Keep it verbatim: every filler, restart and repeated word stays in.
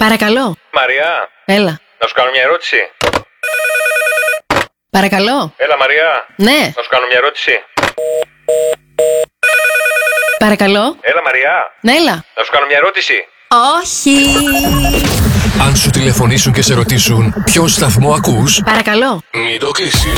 Παρακαλώ. Μαριά. Έλα. Να σου κάνω μια ερώτηση. Παρακαλώ. Έλα, Μαριά. Ναι. Να σου κάνω μια ερώτηση. Παρακαλώ. Έλα, Μαριά. Ναι, έλα. Να σου κάνω μια ερώτηση. Όχι. Αν σου τηλεφωνήσουν και σε ρωτήσουν ποιον σταθμό ακούς, Παρακαλώ. μην το κλείσεις.